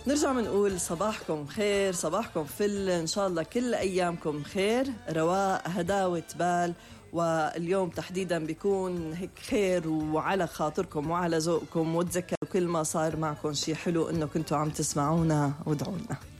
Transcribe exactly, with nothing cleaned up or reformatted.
نرجع بنقول صباحكم خير، صباحكم فل، إن شاء الله كل أيامكم خير، رواء، هداوة بال. واليوم تحديدا بيكون هيك خير وعلى خاطركم وعلى ذوقكم، وتذكروا كل ما صار معكم شي حلو إنه كنتوا عم تسمعونا وادعونا.